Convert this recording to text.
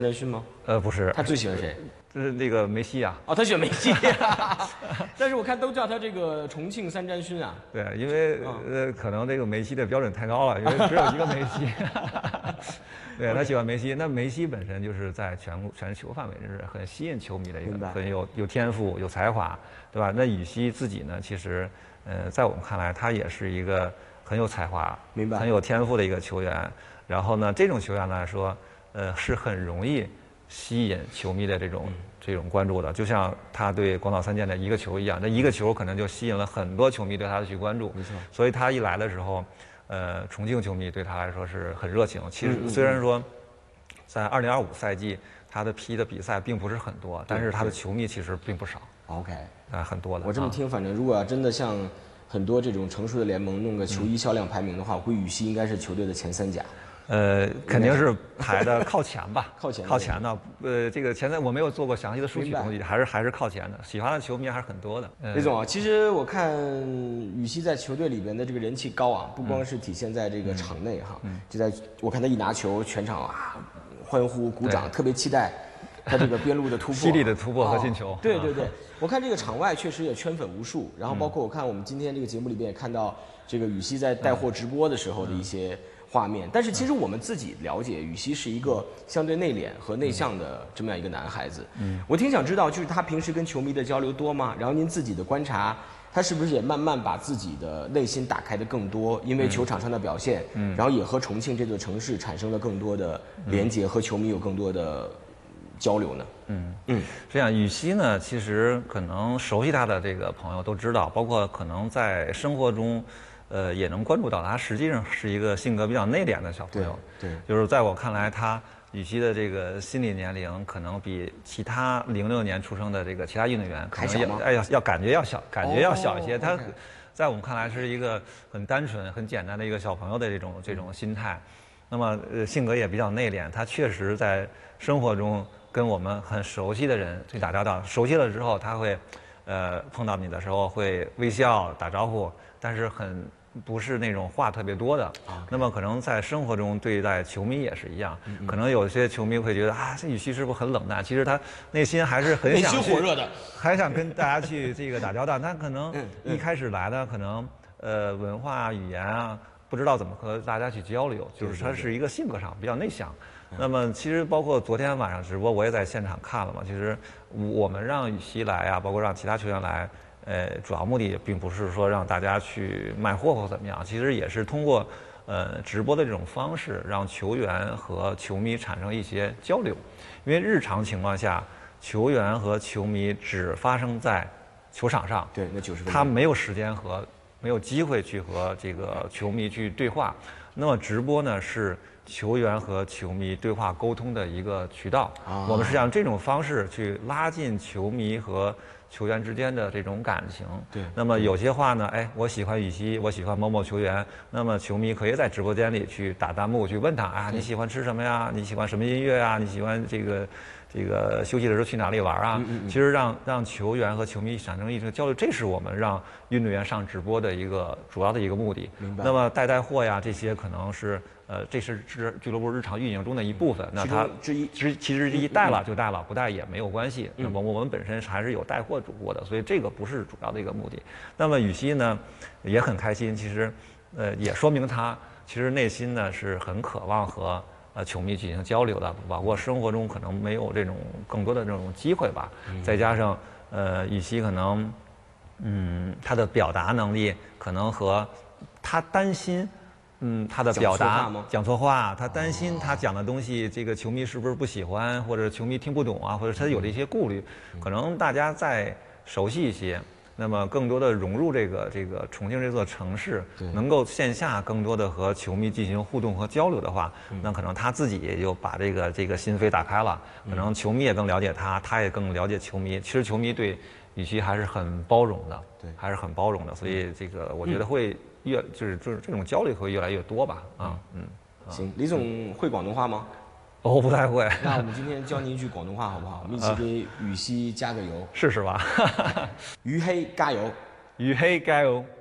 人勋吗？ 不是， 他最喜欢谁？ 就是那个梅西啊。 哦，他喜欢梅西，但是我看都叫他这个重庆三战勋啊。 对，因为可能这个梅西的标准太高了，因为只有一个梅西。对，他喜欢梅西，那梅西本身就是在全球范围是很吸引球迷的一个很有天赋、有才华，对吧？那羽西自己呢，其实在我们看来，他也是一个很有才华、很有天赋的一个球员。然后呢，这种球员来说，是很容易吸引球迷的这种关注的，就像他对广岛三剑的一个球一样，那一个球可能就吸引了很多球迷对他的去关注。 没错。 所以他一来的时候，重庆球迷对他来说是很热情。其实虽然说，在2025赛季他的踢的比赛并不是很多，但是他的球迷其实并不少。 OK。 很多的。 我这么听，反正如果要真的像很多这种成熟的联盟弄个球衣销量排名的话，我估计羽西应该是球队的前3甲。 肯定是排的靠前吧， 靠前的。这个前3我没有做过详细的数据统计，还是靠前的。喜欢的球迷还是很多的。 李总啊，其实我看羽西在球队里边的这个人气高啊，不光是体现在这个场内哈，就在我看他一拿球，全场啊欢呼鼓掌，特别期待他这个边路的突破， 犀利的突破和进球。 对，我看这个场外确实也圈粉无数，然后包括我看我们今天这个节目里边也看到这个羽西在带货直播的时候的一些画面。但是其实我们自己了解，羽西是一个相对内敛和内向的这么样一个男孩子。我挺想知道，就是他平时跟球迷的交流多吗？然后您自己的观察，他是不是也慢慢把自己的内心打开的更多？因为球场上的表现，然后也和重庆这座城市产生了更多的连结，和球迷有更多的交流呢？ 这样，羽西呢，其实可能熟悉他的这个朋友都知道，包括可能在生活中，也能关注到他实际上是一个性格比较内敛的小朋友。 对， 就是在我看来，他羽西的这个心理年龄可能比其他06年出生的这个其他运动员可能要感觉要小一些。他在我们看来是一个很单纯、很简单的一个小朋友的这种心态。那么性格也比较内敛，他确实在生活中跟我们很熟悉的人去打交道，熟悉了之后他会，碰到你的时候会微笑打招呼，但是不是那种话特别多的。那么可能在生活中对待球迷也是一样，可能有些球迷会觉得啊，这羽西是不是很冷淡？其实他内心还是很想内心火热的， 还想跟大家去这个打交道。他可能一开始来的可能文化语言啊，不知道怎么和大家去交流，就是他是一个性格上比较内向。那么其实包括昨天晚上直播，我也在现场看了嘛。其实我们让羽西来啊，包括让其他球员来，主要目的并不是说让大家去卖货或怎么样，其实也是通过直播的这种方式，让球员和球迷产生一些交流。因为日常情况下，球员和球迷只发生在球场上， 对，那90分钟， 他没有时间没有机会去和这个球迷去对话。那么直播呢，是球员和球迷对话沟通的一个渠道。我们是想这种方式去拉近球迷和球员之间的这种感情。 对。 那么有些话呢，我喜欢羽西，我喜欢某某球员，那么球迷可以在直播间里去打弹幕，去问他啊，你喜欢吃什么呀？你喜欢什么音乐啊？你喜欢这个休息的时候去哪里玩啊？其实让球员和球迷产生一个交流，这是我们让运动员上直播的一个主要的一个目的。 明白。 那么带货呀，这些可能是这是俱乐部日常运营中的一部分。那它其实之一带了就带了，不带也没有关系。那么我们本身还是有带货主播的，所以这个不是主要的一个目的。那么羽西呢也很开心，其实也说明他其实内心呢是很渴望和球迷进行交流的，包括生活中可能没有这种更多的这种机会吧。再加上羽西可能他的表达能力可能和他担心他的表达讲错话，他担心他讲的东西这个球迷是不是不喜欢，或者球迷听不懂啊，或者他有这些顾虑。可能大家再熟悉一些，那么更多的融入这个重庆这座城市，能够线下更多的和球迷进行互动和交流的话，那可能他自己也就把这个心扉打开了，可能球迷也更了解他，他也更了解球迷。其实球迷对羽西还是很包容的， 对， 还是很包容的，所以这个我觉得会就是这种交流会越来越多吧。 行，李总会广东话吗？ 我不太会。 那我们今天教您一句广东话好不好？我们一起给羽西加个油， 试试吧。 羽黑加油， 羽黑加油。